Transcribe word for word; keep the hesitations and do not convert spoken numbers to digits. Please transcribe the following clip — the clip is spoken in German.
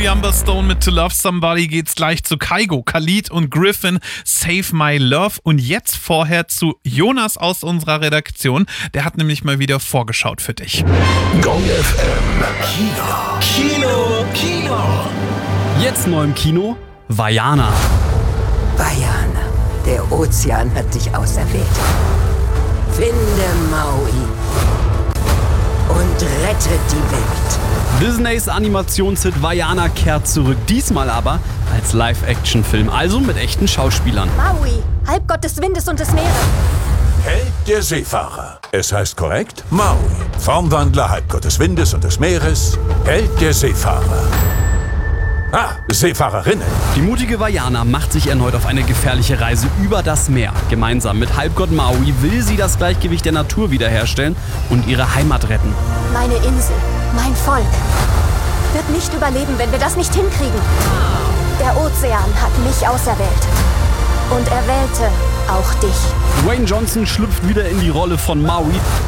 Umberstone mit To Love Somebody geht's gleich zu Kygo, Khalid und Griffin, Save My Love. Und jetzt vorher zu Jonas aus unserer Redaktion. Der hat nämlich mal wieder vorgeschaut für dich. Gong F M. Kino. Kino. Kino. Jetzt neu im Kino, Vaiana. Vaiana, der Ozean hat dich auserwählt. Finde Maui und rette die Welt. Disneys Animationshit Vaiana kehrt zurück, diesmal aber als Live-Action-Film, also mit echten Schauspielern. Maui, Halbgott des Windes und des Meeres. Held der Seefahrer. Es heißt korrekt Maui. Formwandler, Halbgott des Windes und des Meeres. Held der Seefahrer. Ah, Seefahrerinnen. Die mutige Vaiana macht sich erneut auf eine gefährliche Reise über das Meer. Gemeinsam mit Halbgott Maui will sie das Gleichgewicht der Natur wiederherstellen und ihre Heimat retten. Meine Insel, mein Volk, wird nicht überleben, wenn wir das nicht hinkriegen. Der Ozean hat mich auserwählt. Und er wählte auch dich. Dwayne Johnson schlüpft wieder in die Rolle von Maui.